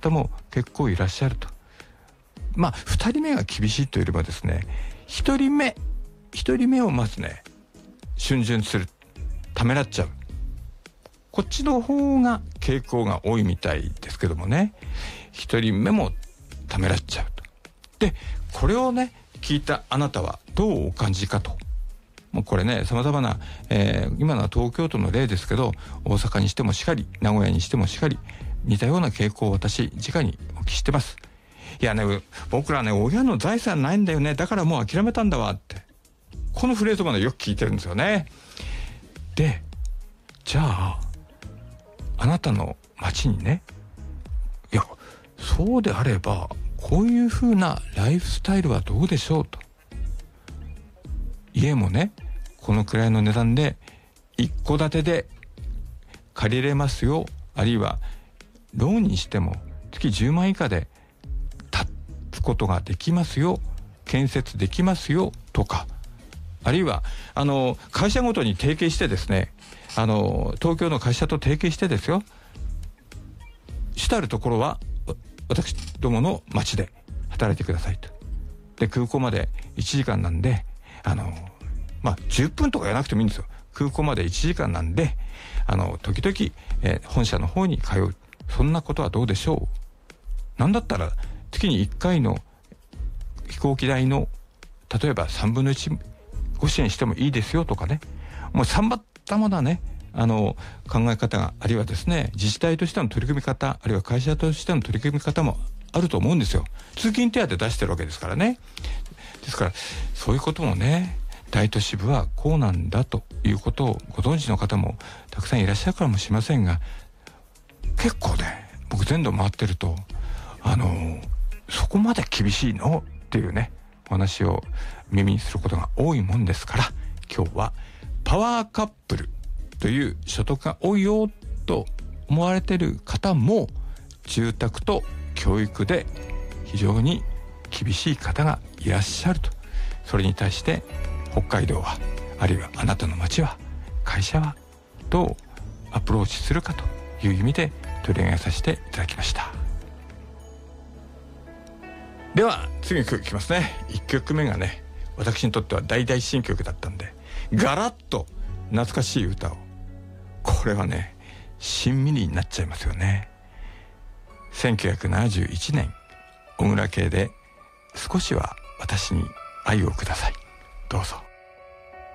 方も結構いらっしゃると。2人目が厳しいというよりもですね、1人目をまずね逡巡する、ためらっちゃう、こっちの方が傾向が多いみたいですけどもね、1人目もためらっちゃうと。でこれをね聞いたあなたはどうお感じかと。もうこれね、様々な、今のは東京都の例ですけど、大阪にしてもしかり、名古屋にしてもしかり、似たような傾向を私直にお聞きしてます。いやね、僕らね親の財産ないんだよね、だからもう諦めたんだわって、このフレーズまでよく聞いてるんですよね。でじゃああなたの町にね、いやそうであればこういう風なライフスタイルはどうでしょうと。家もねこのくらいの値段で一戸建てで借りれますよ、あるいはローンにしても月10万以下で建つことができますよ、建設できますよとか、あるいは会社ごとに提携してですね、東京の会社と提携してですよ、主たるところは私どもの町で働いてくださいと。で空港まで1時間なんで10分とかやらなくてもいいんですよ。空港まで1時間なんで時々、本社の方に通う、そんなことはどうでしょう。なんだったら月に1回の飛行機代の例えば3分の1ご支援してもいいですよとかね、もう様々なね考え方が、あるいはですね自治体としての取り組み方、あるいは会社としての取り組み方もあると思うんですよ。通勤手当出してるわけですからね。ですからそういうこともね、大都市部はこうなんだということをご存知の方もたくさんいらっしゃるかもしれませんが、結構ね僕全土回ってるとそこまで厳しいのっていうねお話を耳にすることが多いもんですから、今日はパワーカップルという所得が多いよと思われている方も住宅と教育で非常に厳しい方がいらっしゃると。それに対して北海道は、あるいはあなたの町は、会社はどうアプローチするかという意味で取り上げさせていただきました。では次の曲いきますね。1曲目がね私にとっては大々新曲だったんで、ガラッと懐かしい歌を、これはねしんみりになっちゃいますよね。1971年小椋佳で少しは私に愛をください。どうぞ。